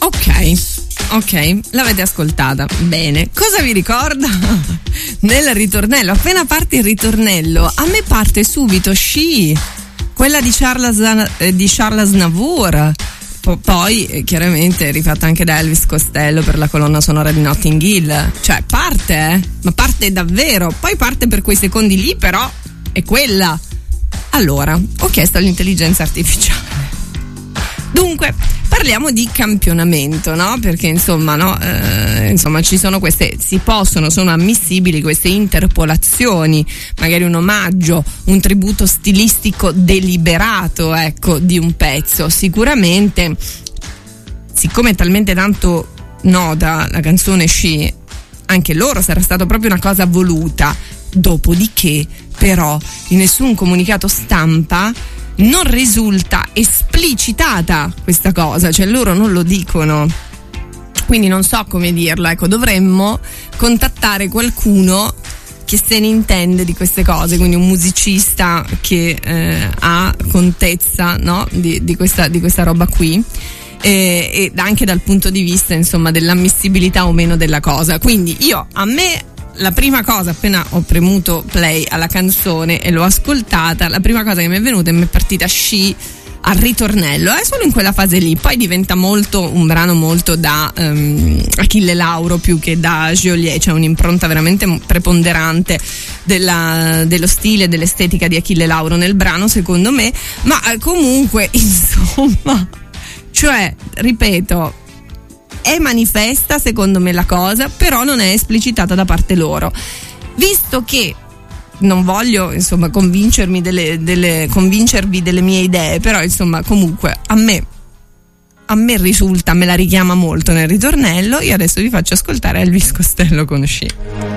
Ok, l'avete ascoltata. Bene, cosa vi ricorda? Nel ritornello, appena parte il ritornello, a me parte subito She, quella di Charles Aznavour. Poi chiaramente rifatta anche da Elvis Costello per la colonna sonora di Notting Hill. Cioè parte, ma parte davvero. Poi parte per quei secondi lì, però è quella. Allora, ho chiesto all'intelligenza artificiale. Dunque, parliamo di campionamento, no? Perché insomma ci sono queste, sono ammissibili queste interpolazioni, magari un omaggio, un tributo stilistico deliberato, ecco, di un pezzo. Sicuramente, siccome è talmente tanto nota la canzone She, anche loro sarà stata proprio una cosa voluta. Dopodiché, però, in nessun comunicato stampa non risulta esplicitata questa cosa, cioè loro non lo dicono, quindi non so come dirlo. Ecco, dovremmo contattare qualcuno che se ne intende di queste cose, quindi un musicista che ha contezza, no, di questa roba qui, e anche dal punto di vista, insomma, dell'ammissibilità o meno della cosa. Quindi la prima cosa, appena ho premuto play alla canzone e l'ho ascoltata, la prima cosa che mi è venuta e mi è partita She al ritornello, è solo in quella fase lì. Poi diventa un brano molto da Achille Lauro più che da Geolier, c'è un'impronta veramente preponderante dello stile e dell'estetica di Achille Lauro nel brano, secondo me. Ma comunque, insomma, cioè, ripeto, è manifesta secondo me la cosa, però non è esplicitata da parte loro. Visto che non voglio, insomma, convincervi delle mie idee, però insomma, comunque a me risulta, me la richiama molto nel ritornello. Io adesso vi faccio ascoltare Elvis Costello con She.